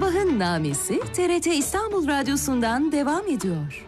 Sabahın namesi TRT İstanbul Radyosu'ndan devam ediyor.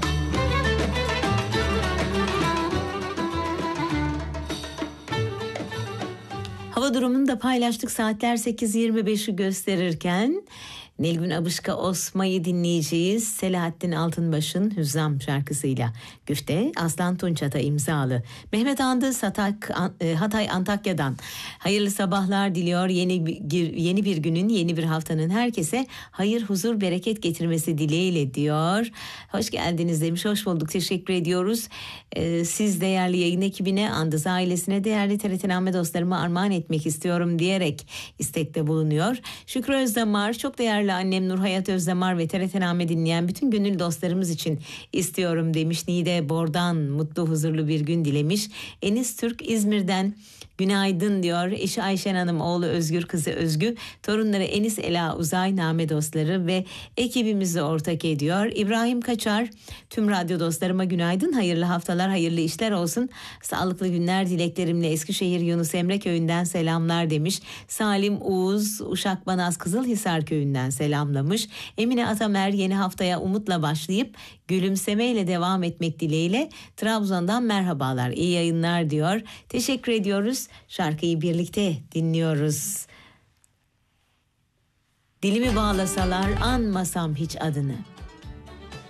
Hava durumunu da paylaştık. Saatler 8.25'i gösterirken Nilgün Abışka Osma'yı dinleyeceğiz. Selahattin Altınbaş'ın Hüzzam şarkısıyla. Güfte Aslan Tunçat'a imzalı. Mehmet Andız Hatay Antakya'dan hayırlı sabahlar diliyor. Yeni bir günün, yeni bir haftanın herkese hayır, huzur, bereket getirmesi dileğiyle diyor. Hoş geldiniz demiş. Hoş bulduk. Teşekkür ediyoruz. Siz değerli yayın ekibine, Andız ailesine, değerli TRT dostlarıma armağan etmek istiyorum diyerek istekte bulunuyor. Şükrü Özdemir, çok değerli annem Nurhayat Özdemir ve TRT dinleyen bütün gönül dostlarımız için istiyorum demiş. Nide Bor'dan mutlu huzurlu bir gün dilemiş. Enis Türk İzmir'den günaydın diyor. Eşi Ayşen Hanım, oğlu Özgür, kızı Özgü, torunları Enis, Ela, Uzay, Name dostları ve ekibimizi ortak ediyor. İbrahim Kaçar, tüm radyo dostlarıma günaydın, hayırlı haftalar, hayırlı işler olsun, sağlıklı günler dileklerimle Eskişehir Yunus Emre köyünden selamlar demiş. Salim Uğuz, Uşak Banaz Kızılhisar köyünden selamlamış. Emine Atamer, yeni haftaya umutla başlayıp gülümsemeyle devam etmek dileğiyle Trabzon'dan merhabalar, iyi yayınlar diyor. Teşekkür ediyoruz. Şarkıyı birlikte dinliyoruz. Dilimi bağlasalar anmasam hiç adını.